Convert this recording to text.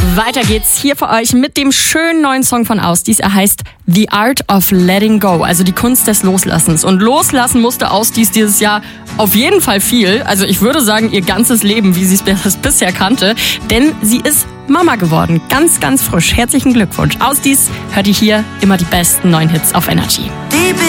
Weiter geht's hier für euch mit dem schönen neuen Song von Ausdies. Er heißt The Art of Letting Go, also die Kunst des Loslassens. Und loslassen musste Ausdies dieses Jahr auf jeden Fall viel. Also ich würde sagen, ihr ganzes Leben, wie sie es bisher kannte. Denn sie ist Mama geworden. Ganz, ganz frisch. Herzlichen Glückwunsch. Ausdies hört ihr hier immer die besten neuen Hits auf Energy.